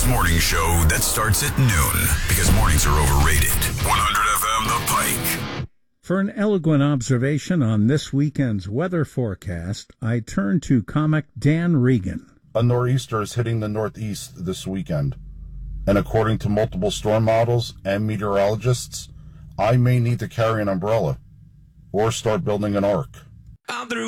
First morning show that starts at noon because mornings are overrated. 100 FM The Pike. For an eloquent observation on this weekend's weather forecast, I turn to comic Dan Regan. A nor'easter is hitting the northeast this weekend, and according to multiple storm models and meteorologists, I may need to carry an umbrella or start building an ark.